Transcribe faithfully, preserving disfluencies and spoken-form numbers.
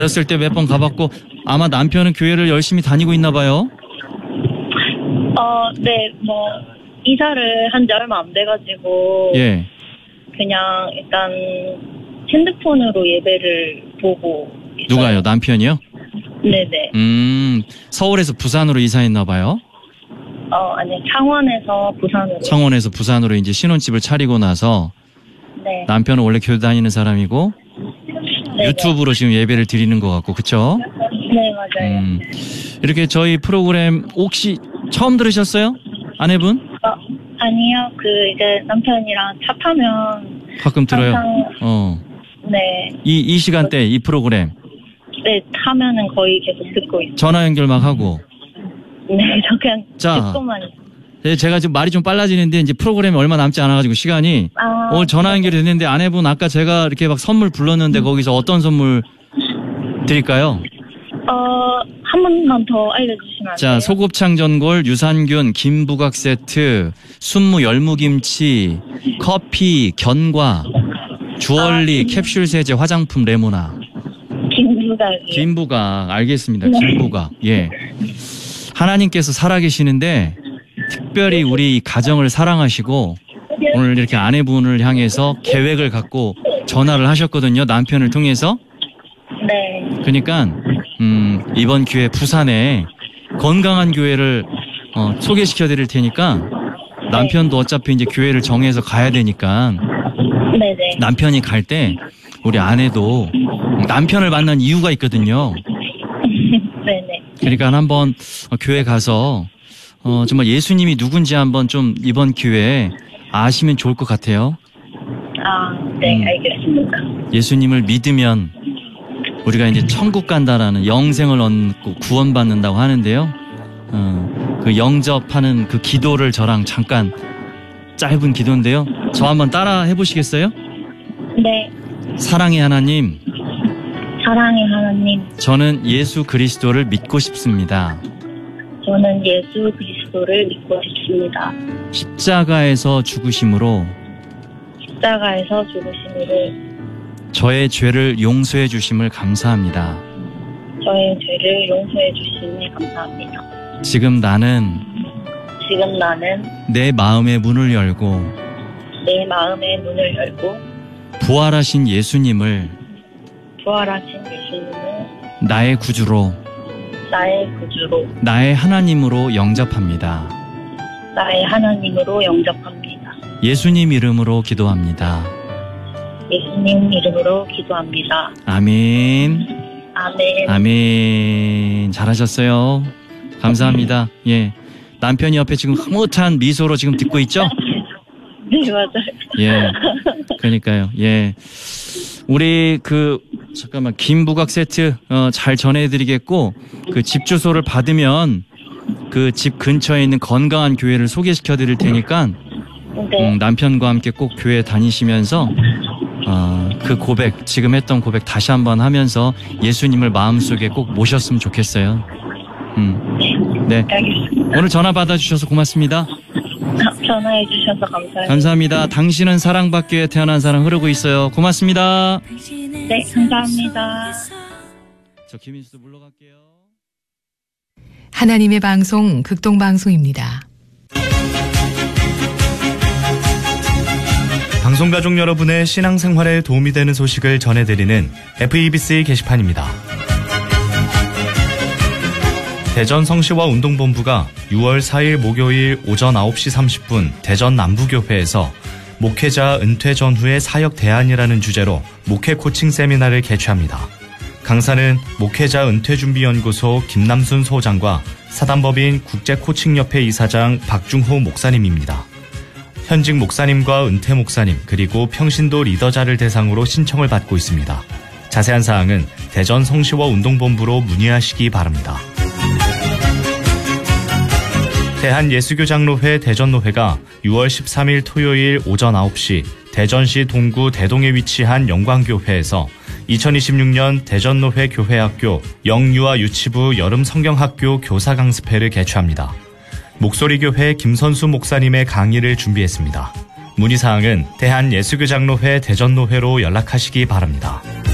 어렸을 때 몇 번 가봤고 아마 남편은 교회를 열심히 다니고 있나 봐요. 어, 네, 뭐 이사를 한 지 얼마 안 돼가지고 예. 그냥 일단 핸드폰으로 예배를 보고 있어요. 누가요? 남편이요? 네네. 음, 서울에서 부산으로 이사했나 봐요. 어, 아니 창원에서 부산으로. 창원에서 부산으로 이제 신혼집을 차리고 나서 네. 남편은 원래 교회 다니는 사람이고 네네. 유튜브로 지금 예배를 드리는 것 같고 그쵸? 네, 맞아요. 음, 이렇게 저희 프로그램 혹시 처음 들으셨어요? 아내분? 어, 아니요. 그 이제 남편이랑 차 타면 가끔 들어요. 항상 어. 네. 이, 이 시간대 이 프로그램 네, 타면은 거의 계속 듣고 있어요. 전화 연결 막 하고. 네, 저 그냥 자. 듣고만 있어요. 네, 제가 지금 말이 좀 빨라지는데 이제 프로그램이 얼마 남지 않아가지고 시간이 아, 오늘 전화 연결이 됐는데 아내분 아까 제가 이렇게 막 선물 불렀는데 음. 거기서 어떤 선물 드릴까요? 어, 한 번만 더 알려주시면 안 자, 돼요? 소곱창 전골, 유산균, 김부각 세트, 순무 열무김치, 커피, 견과, 주얼리, 아, 캡슐 세제, 화장품 레모나. 김부각이. 김부각, 알겠습니다. 네. 김부각. 예. 하나님께서 살아계시는데 특별히 우리 가정을 사랑하시고 오늘 이렇게 아내분을 향해서 계획을 갖고 전화를 하셨거든요. 남편을 통해서. 네. 그러니까 음, 이번 기회에 부산에 건강한 교회를 어, 소개시켜 드릴 테니까 남편도 어차피 이제 교회를 정해서 가야 되니까 네네. 남편이 갈 때 우리 아내도 남편을 만난 이유가 있거든요. 네네. 그러니까 한번 교회 가서 어, 정말 예수님이 누군지 한번 좀 이번 기회에 아시면 좋을 것 같아요. 아, 네, 음. 알겠습니다. 예수님을 믿으면 우리가 이제 천국 간다라는 영생을 얻고 구원받는다고 하는데요. 어, 그 영접하는 그 기도를 저랑 잠깐 짧은 기도인데요. 저 한번 따라 해보시겠어요? 네. 사랑의 하나님, 사랑의 하나님, 저는 예수 그리스도를 믿고 싶습니다. 저는 예수 그리스도를 믿고 싶습니다. 십자가에서 죽으심으로 십자가에서 죽으심으로 저의 죄를 용서해 주심을 감사합니다. 저의 죄를 용서해 주심에 감사합니다. 지금 나는 지금 나는 내 마음의 문을 열고 내 마음의 문을 열고 부활하신 예수님을 부활하신 예수님을 나의 구주로 나의 구주로 나의 하나님으로 영접합니다. 나의 하나님으로 영접합니다. 예수님 이름으로 기도합니다. 예수님 이름으로 기도합니다. 아멘. 아멘. 아멘. 잘하셨어요. 감사합니다. 예. 남편이 옆에 지금 흐뭇한 미소로 지금 듣고 있죠? 네, 맞아요. 예. 그러니까요. 예. 우리 그 잠깐만 김부각 세트 어, 잘 전해드리겠고 그 집 주소를 받으면 그 집 근처에 있는 건강한 교회를 소개시켜 드릴 테니까 네. 음, 남편과 함께 꼭 교회 다니시면서 어, 그 고백 지금 했던 고백 다시 한번 하면서 예수님을 마음속에 꼭 모셨으면 좋겠어요. 음. 네. 알겠습니다. 오늘 전화 받아주셔서 고맙습니다. 전화해 주셔서 감사합니다. 감사합니다. 당신은 사랑받기 위해 태어난 사랑 흐르고 있어요. 고맙습니다. 네, 감사합니다. 저 김인수도 물러갈게요. 하나님의 방송 극동방송입니다. 방송가족 여러분의 신앙생활에 도움이 되는 소식을 전해드리는 에프이비씨 게시판입니다. 대전 성시와 운동본부가 유월 사일 목요일 오전 아홉 시 삼십 분 대전 남부교회에서 목회자 은퇴 전후의 사역 대안이라는 주제로 목회 코칭 세미나를 개최합니다. 강사는 목회자 은퇴준비연구소 김남순 소장과 사단법인 국제코칭협회 이사장 박중호 목사님입니다. 현직 목사님과 은퇴 목사님 그리고 평신도 리더자를 대상으로 신청을 받고 있습니다. 자세한 사항은 대전 성시와 운동본부로 문의하시기 바랍니다. 대한예수교장로회 대전노회가 유월 십삼일 토요일 오전 아홉 시 대전시 동구 대동에 위치한 영광교회에서 이천이십육 년 대전노회 교회학교 영유아 유치부 여름 성경학교 교사 강습회를 개최합니다. 목소리교회 김선수 목사님의 강의를 준비했습니다. 문의사항은 대한예수교장로회 대전노회로 연락하시기 바랍니다.